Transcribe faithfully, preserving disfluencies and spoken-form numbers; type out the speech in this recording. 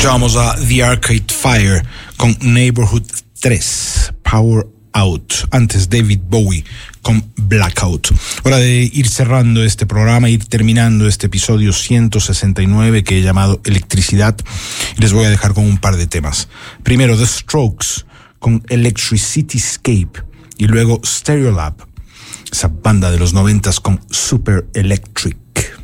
Escuchábamos a The Arcade Fire con Neighborhood tres, Power Out. Antes David Bowie con Blackout. Hora de ir cerrando este programa, ir terminando este episodio ciento sesenta y nueve que he llamado Electricidad, y les voy a dejar con un par de temas. Primero The Strokes con Electricityscape, y luego Stereolab, esa banda de los noventas, con Super Electric.